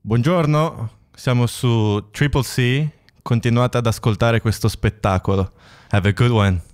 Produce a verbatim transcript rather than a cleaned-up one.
Buongiorno, siamo su Triple C, continuate ad ascoltare questo spettacolo. Have a good one.